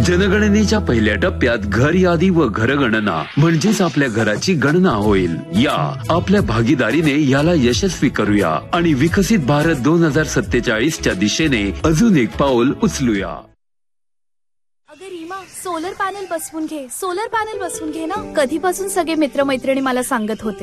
जनगणनेच्या पहिल्या टप्प्यात घर यादी व घरगणना म्हणजेच आपल्या घराची गणना होईल. या आपल्या भागीदारीने याला यशस्वी करूया आणि विकसित भारत 2047च्या दिशेने अजून एक पाऊल उचलूया. अगं रीमा, सोलर पॅनल बसवून घे ना. कधीपासून सगळे मित्रमैत्रिणी मला सांगत होते.